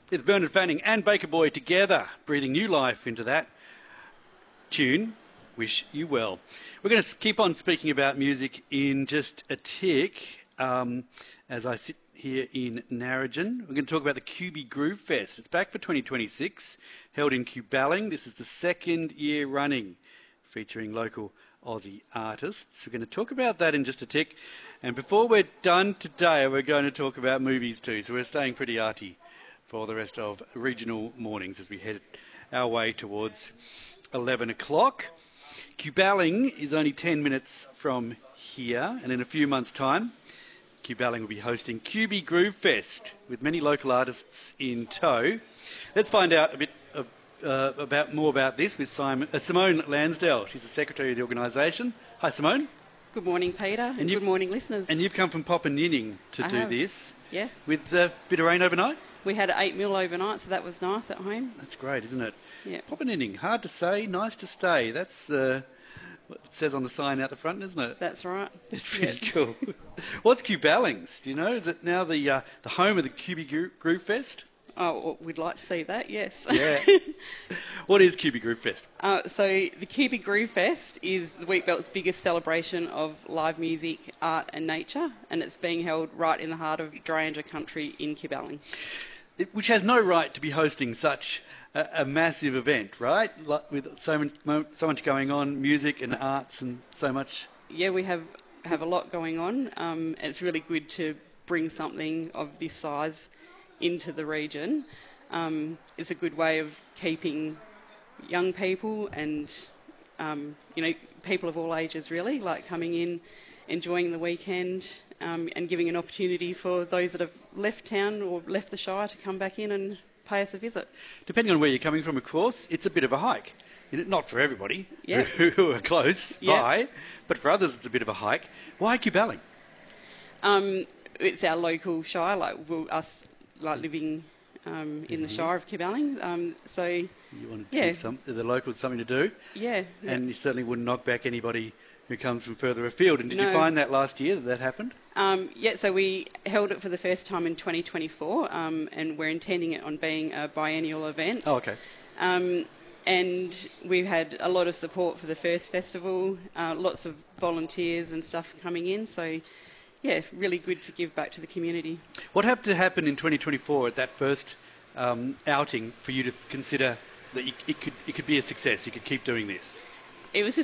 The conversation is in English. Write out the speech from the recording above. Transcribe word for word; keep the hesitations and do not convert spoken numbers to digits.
It's Bernard Fanning and Baker Boy together, breathing new life into that tune. Wish you well. We're going to keep on speaking about music in just a tick um, as I sit here in Narrogin. We're going to talk about the Q B Groove Fest. It's back for twenty twenty-six, held in Cuballing. This is the second year running, featuring local Aussie artists. We're going to talk about that in just a tick. And before we're done today, we're going to talk about movies too. So we're staying pretty arty for the rest of regional mornings as we head our way towards eleven o'clock. Cuballing is only ten minutes from here, and in a few months' time, Cuballing will be hosting Q B Groove Fest with many local artists in tow. Let's find out a bit of, uh, about more about this with Simon, uh, Simone Lansdell. She's the secretary of the organisation. Hi, Simone. Good morning, Peter, and good morning, listeners. And you've come from Popanyinning to I do have. this. Yes. With a bit of rain overnight? We had eight mil overnight, so that was nice at home. That's great, isn't it? Yeah. Popanyinning, hard to say, nice to stay. That's uh, what it says on the sign out the front, isn't it? That's right. It's pretty cool. What's Cuballings? Do you know? Is it now the uh, the home of the Q B Gro- Groove Fest? Oh, well, we'd like to see that, yes. Yeah. What is Q B Groove Fest? Uh, so the Q B Groove Fest is the Wheatbelt's biggest celebration of live music, art and nature, and it's being held right in the heart of Drayanga country in Cuballing. It, which has no right to be hosting such a, a massive event, right? Like, with so much, mo- so much going on, music and arts and so much. Yeah, we have, have a lot going on, um, and it's really good to bring something of this size into the region. Um, it's a good way of keeping young people and um, you know, people of all ages really, like coming in, enjoying the weekend, um, and giving an opportunity for those that have left town or left the Shire to come back in and pay us a visit. Depending on where you're coming from, of course, it's a bit of a hike. You know, not for everybody Yeah. who, who are close Yeah. by, but for others it's a bit of a hike. Why Cuballing? Um, it's our local Shire, like we'll, us like living um, in the Shire of Cuballing. Um, so You wanted to Yeah. give some, the locals something to do, yeah, and you certainly wouldn't knock back anybody who comes from further afield. And did you No. find that last year that that happened? Um, yeah, so we held it for the first time in twenty twenty-four, um, and we're intending it on being a biennial event. Oh, okay. Um, and we've had a lot of support for the first festival, uh, lots of volunteers and stuff coming in. So, yeah, really good to give back to the community. What had to happen in twenty twenty-four at that first um, outing for you to consider that you, it could it could be a success? You could keep doing this. It was a